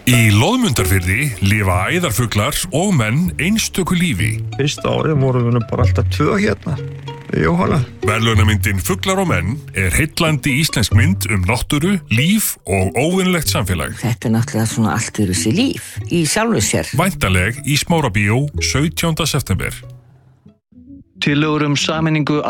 Í Loðmundarfirði lifa æðarfuglar og menn einstöku lífi. Fyrsta árið vorum við bara alltaf 2 hérna, Jóhanna. Verðlaunamyndin Fuglar og menn heillandi íslensk mynd náttúru, líf og óvinnlegt samfélag. Þetta náttúrulega svona allt öðruvísi líf í sjálfu sér. Væntanleg í Smárabíó 17. september. Tillögur sameiningu